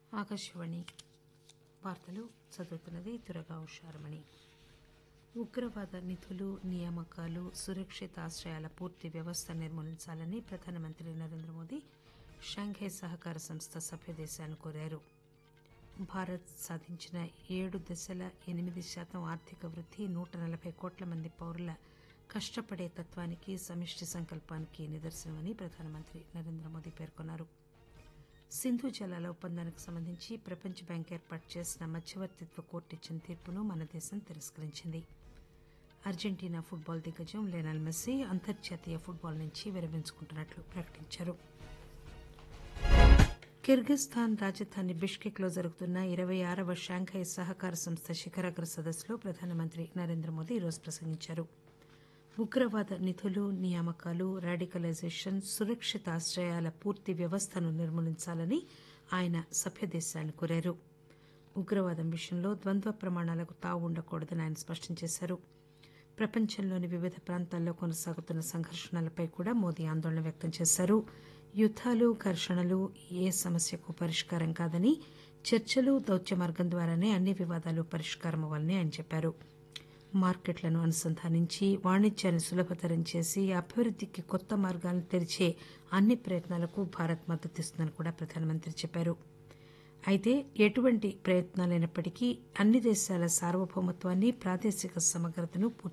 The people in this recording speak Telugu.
ఆకాశవాణి వార్తలు చదువుతున్నది దుర్గా ఉషారమణి. ఉగ్రవాద నిధులు, నియామకాలు, సురక్షిత ఆశ్రయాల పూర్తి వ్యవస్థ నిర్మూలించాలని ప్రధానమంత్రి నరేంద్ర మోదీ షాంఘై సహకార సంస్థ సభ్య దేశాలను కోరారు. భారత్ సాధించిన 7 దశల 8% ఆర్థిక వృద్ధి 140 కోట్ల మంది పౌరుల కష్టపడే తత్వానికి, సమిష్టి సంకల్పానికి నిదర్శనమని ప్రధానమంత్రి నరేంద్ర మోదీ పేర్కొన్నారు. సింధు జలాల ఒప్పందానికి సంబంధించి ప్రపంచ బ్యాంక్ ఏర్పాటు చేసిన మధ్యవర్తిత్వ కోర్టు ఇచ్చిన తీర్పును మన దేశం తిరస్కరించింది. అర్జెంటీనా ఫుట్బాల్ దిగ్గజం లయనల్ మెస్సీ అంతర్జాతీయ ఫుట్బాల్ నుంచి విరమించుకుంటున్నట్లు ప్రకటించారు. కిర్గిస్థాన్ రాజధాని బిష్కెక్ లో జరుగుతున్న 26వ షాంఘై సహకార సంస్థ శిఖరాగ్ర సదస్సులో ప్రధానమంత్రి నరేంద్ర మోదీ ఈరోజు ప్రసంగించారు. ఉగ్రవాద నిధులు, నియామకాలు, రాడికలైజేషన్, సురక్షిత ఆశ్రయాల పూర్తి వ్యవస్థను నిర్మూలించాలని ఆయన సభ్య దేశాలను కోరారు. ఉగ్రవాదం విషయంలో ద్వంద్వ ప్రమాణాలకు తావు ఉండకూడదని ఆయన స్పష్టం చేశారు. ప్రపంచంలోని వివిధ ప్రాంతాల్లో కొనసాగుతున్న సంఘర్షణలపై కూడా మోదీ ఆందోళన వ్యక్తం చేశారు. యుద్దాలు, ఘర్షణలు ఏ సమస్యకు పరిష్కారం కాదని, చర్చలు, దౌత్య మార్గం ద్వారానే అన్ని వివాదాలు పరిష్కారం అవ్వాలని ఆయన చెప్పారు. మార్కెట్లను అనుసంధానించి, వాణిజ్యాన్ని సులభతరం చేసి, అభివృద్దికి కొత్త మార్గాలను తెరిచే అన్ని ప్రయత్నాలకు భారత్ మద్దతిస్తుందని కూడా ప్రధానమంత్రి చెప్పారు. అయితే ఎటువంటి ప్రయత్నాలైనప్పటికీ అన్ని దేశాల సార్వభౌమత్వాన్ని, ప్రాదేశిక సమగ్రతను